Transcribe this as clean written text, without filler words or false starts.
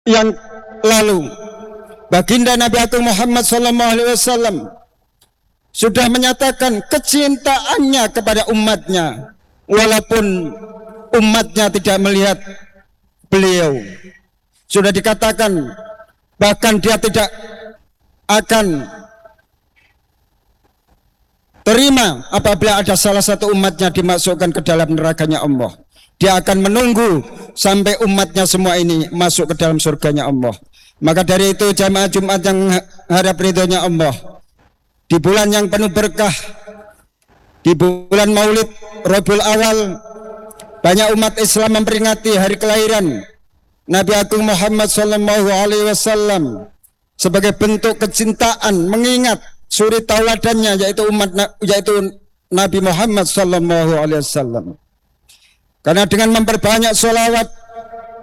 yang lalu, baginda Nabi Agung Muhammad SAW sudah menyatakan kecintaannya kepada umatnya, walaupun umatnya tidak melihat beliau. Sudah dikatakan bahkan dia tidak akan terima apabila ada salah satu umatnya dimasukkan ke dalam nerakanya Allah. Dia akan menunggu sampai umatnya semua ini masuk ke dalam surganya Allah. Maka dari itu jamaah Jumat yang harap ridhonya Allah, di bulan yang penuh berkah, di bulan Maulid Rabiul Awal, banyak umat Islam memperingati hari kelahiran Nabi Agung Muhammad SAW sebagai bentuk kecintaan, mengingat suri tauladannya, yaitu Nabi Muhammad SAW. Karena dengan memperbanyak sholawat